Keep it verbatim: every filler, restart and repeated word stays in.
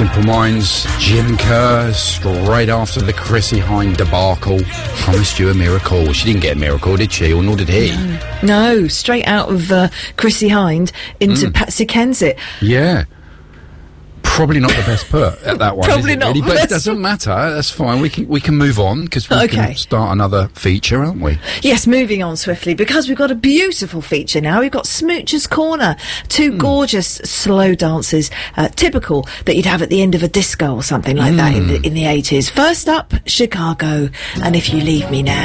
Simple Minds, Jim Kerr, straight after the Chrissie Hynde debacle, promised you a miracle. She didn't get a miracle, did she? Or nor did he? No, no straight out of uh, Chrissie Hynde into mm. Patsy Kensit. Yeah. Probably not the best put at that one. Probably is it, not. Really? But it doesn't matter. That's fine. We can we can move on because we okay. can start another feature, aren't we? Yes, moving on swiftly because we've got a beautiful feature now. We've got Smoocher's Corner, two mm. gorgeous slow dances, uh, typical that you'd have at the end of a disco or something like mm. that in the in the eighties. First up, Chicago, and If You Leave Me Now.